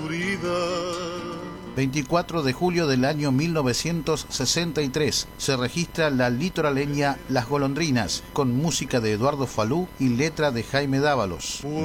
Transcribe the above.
oscuridad. 24 de julio del año 1963 se registra la litoraleña Las Golondrinas, con música de Eduardo Falú y letra de Jaime Dávalos.